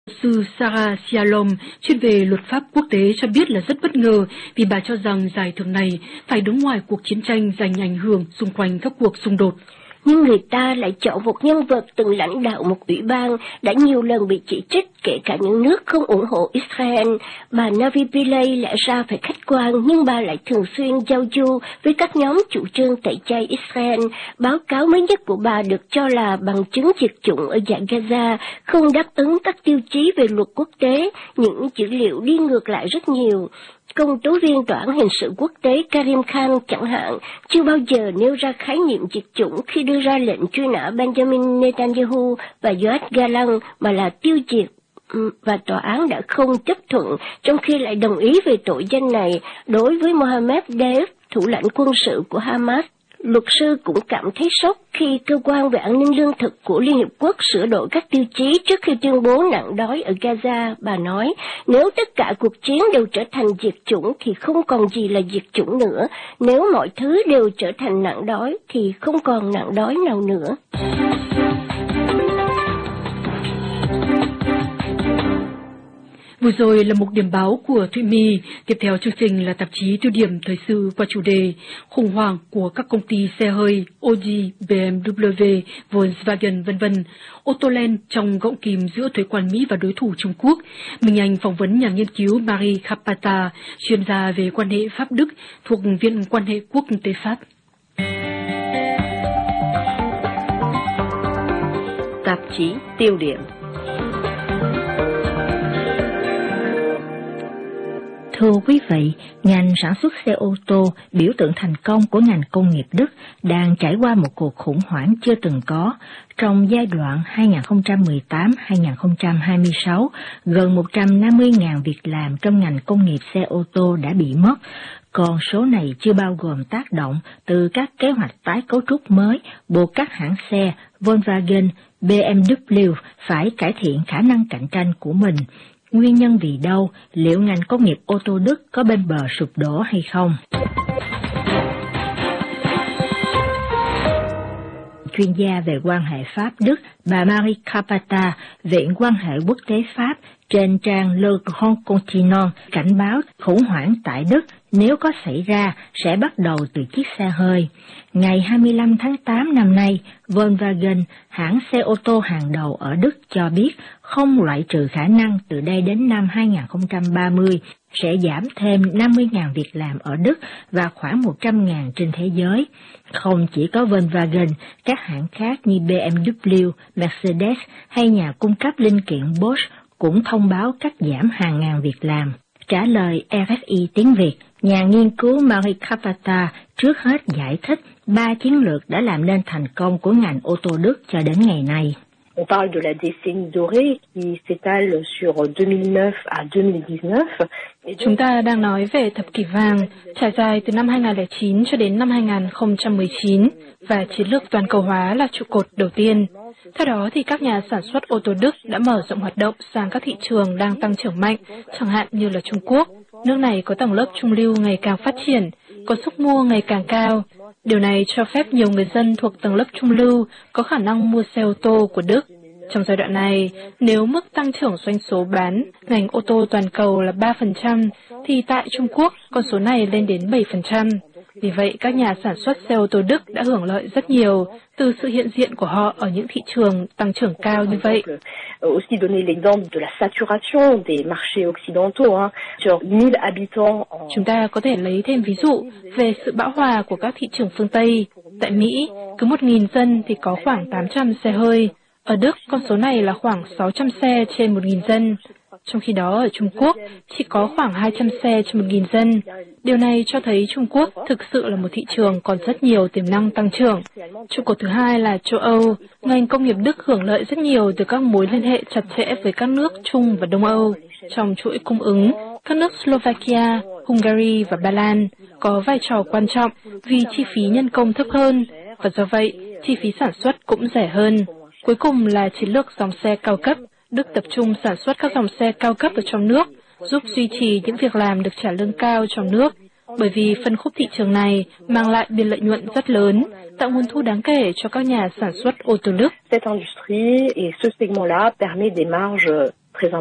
Sư Sarah Sialom, chuyên về luật pháp quốc tế cho biết là rất bất ngờ vì bà cho rằng giải thưởng này phải đứng ngoài cuộc chiến tranh giành ảnh hưởng xung quanh các cuộc xung đột. Nhưng người ta lại chọn một nhân vật từng lãnh đạo một ủy ban đã nhiều lần bị chỉ trích, kể cả những nước không ủng hộ Israel. Bà Navi Pillay lẽ ra phải khách quan, nhưng bà lại thường xuyên giao du với các nhóm chủ trương tẩy chay Israel. Báo cáo mới nhất của bà được cho là bằng chứng diệt chủng ở dải Gaza không đáp ứng các tiêu chí về luật quốc tế, những dữ liệu đi ngược lại rất nhiều. Công tố viên tòa án hình sự quốc tế Karim Khan chẳng hạn chưa bao giờ nêu ra khái niệm diệt chủng khi đưa ra lệnh truy nã Benjamin Netanyahu và Yoav Gallant, mà là tiêu diệt, và tòa án đã không chấp thuận, trong khi lại đồng ý về tội danh này đối với Mohammed Deif, thủ lãnh quân sự của Hamas. Luật sư cũng cảm thấy sốc khi cơ quan về an ninh lương thực của Liên Hiệp Quốc sửa đổi các tiêu chí trước khi tuyên bố nạn đói ở Gaza. Bà nói, nếu tất cả cuộc chiến đều trở thành diệt chủng thì không còn gì là diệt chủng nữa. Nếu mọi thứ đều trở thành nạn đói thì không còn nạn đói nào nữa. Vừa rồi là một điểm báo của Thụy My. Tiếp theo chương trình là tạp chí tiêu điểm thời sự qua chủ đề khủng hoảng của các công ty xe hơi Audi, BMW, Volkswagen v.v. Ô tô len trong gọng kìm giữa thuế quan Mỹ và đối thủ Trung Quốc. Minh Anh phỏng vấn nhà nghiên cứu Marie Capata, chuyên gia về quan hệ Pháp-Đức thuộc Viện Quan hệ Quốc tế Pháp. Tạp chí tiêu điểm. Thưa quý vị, ngành sản xuất xe ô tô, biểu tượng thành công của ngành công nghiệp Đức, đang trải qua một cuộc khủng hoảng chưa từng có. Trong giai đoạn 2018-2026, gần 150.000 việc làm trong ngành công nghiệp xe ô tô đã bị mất. Con số này chưa bao gồm tác động từ các kế hoạch tái cấu trúc mới buộc các hãng xe Volkswagen, BMW phải cải thiện khả năng cạnh tranh của mình. Nguyên nhân vì đâu? Liệu ngành công nghiệp ô tô Đức có bên bờ sụp đổ hay không? Chuyên gia về quan hệ Pháp-Đức, bà Marie Capata, Viện Quan hệ Quốc tế Pháp, trên trang Le Grand Continent cảnh báo khủng hoảng tại Đức nếu có xảy ra sẽ bắt đầu từ chiếc xe hơi. Ngày 25 tháng 8 năm nay, Volkswagen, hãng xe ô tô hàng đầu ở Đức cho biết không loại trừ khả năng từ đây đến năm 2030 sẽ giảm thêm 50.000 việc làm ở Đức và khoảng 100.000 trên thế giới. Không chỉ có Volkswagen, các hãng khác như BMW, Mercedes hay nhà cung cấp linh kiện Bosch cũng thông báo cắt giảm hàng ngàn việc làm. Trả lời RFI tiếng Việt, nhà nghiên cứu Marie Capata trước hết giải thích 3 chiến lược đã làm nên thành công của ngành ô tô Đức cho đến ngày nay. On parle de la décennie dorée qui s'étale sur 2009 à 2019. Chúng ta đang nói về thập kỷ vàng, trải dài từ năm 2009 cho đến năm 2019, và chiến lược toàn cầu hóa là trụ cột đầu tiên. Theo đó thì các nhà sản xuất ô tô Đức đã mở rộng hoạt động sang các thị trường đang tăng trưởng mạnh, chẳng hạn như là Trung Quốc. Nước này có tầng lớp trung lưu ngày càng phát triển, có sức mua ngày càng cao. Điều này cho phép nhiều người dân thuộc tầng lớp trung lưu có khả năng mua xe ô tô của Đức. Trong giai đoạn này, nếu mức tăng trưởng doanh số bán ngành ô tô toàn cầu là 3%, thì tại Trung Quốc con số này lên đến 7%. Vì vậy, các nhà sản xuất xe ô tô Đức đã hưởng lợi rất nhiều từ sự hiện diện của họ ở những thị trường tăng trưởng cao như vậy. Aussi donner l'exemple de la saturation des marchés occidentaux, sur 1000 habitants. Chúng ta có thể lấy thêm ví dụ về sự bão hòa của các thị trường phương Tây. Tại Mỹ, cứ 1.000 dân thì có khoảng 800 xe hơi. Ở Đức, con số này là khoảng 600 xe trên 1.000 dân. Trong khi đó ở Trung Quốc chỉ có khoảng 200 xe trên 1.000 dân. Điều này cho thấy Trung Quốc thực sự là một thị trường còn rất nhiều tiềm năng tăng trưởng. Trụ cột thứ hai là châu Âu. Ngành công nghiệp Đức hưởng lợi rất nhiều từ các mối liên hệ chặt chẽ với các nước Trung và Đông Âu. Trong chuỗi cung ứng, các nước Slovakia, Hungary và Ba Lan có vai trò quan trọng vì chi phí nhân công thấp hơn, và do vậy chi phí sản xuất cũng rẻ hơn. Cuối cùng là chiến lược dòng xe cao cấp. Đức tập trung sản xuất các dòng xe cao cấp ở trong nước, giúp duy trì những việc làm được trả lương cao trong nước, bởi vì phân khúc thị trường này mang lại biên lợi nhuận rất lớn, tạo nguồn thu đáng kể cho các nhà sản xuất ô tô Đức. Cette industrie et ce segment-là permet des marges